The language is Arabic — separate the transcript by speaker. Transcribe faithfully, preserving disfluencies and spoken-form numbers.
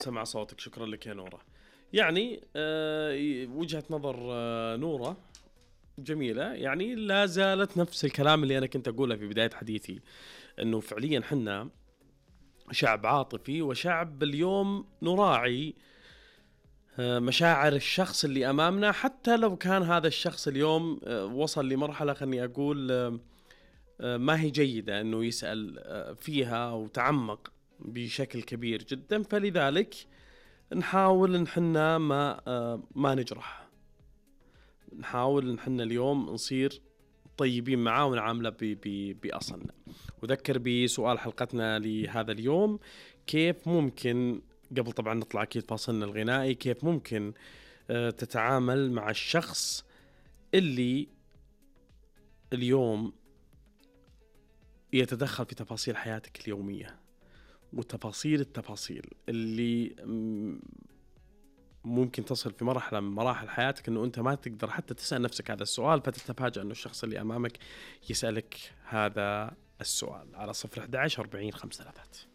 Speaker 1: سمع صوتك، شكرا لك يا نورة. يعني آه وجهة نظر آه نورة جميلة، يعني لا زالت نفس الكلام اللي أنا كنت أقوله في بداية حديثي، أنه فعليا حنا شعب عاطفي وشعب اليوم نراعي آه مشاعر الشخص اللي أمامنا، حتى لو كان هذا الشخص اليوم آه وصل لمرحلة خلني أقول آه آه ما هي جيدة أنه يسأل آه فيها وتعمق بشكل كبير جدا. فلذلك نحاول ان حنا ما آه ما نجرح، نحاول ان حنا اليوم نصير طيبين معاه ونعامله بأصلنا. وذكر بسؤال حلقتنا لهذا اليوم، كيف ممكن قبل طبعا نطلع اكيد فاصلنا الغنائي، كيف ممكن آه تتعامل مع الشخص اللي اليوم يتدخل في تفاصيل حياتك اليومية وتفاصيل التفاصيل اللي ممكن تصل في مرحلة من مراحل حياتك أنه أنت ما تقدر حتى تسأل نفسك هذا السؤال، فتتفاجأ أنه الشخص اللي أمامك يسألك هذا السؤال. على صفر أحد عشر أربعين خمسة ثلاثات.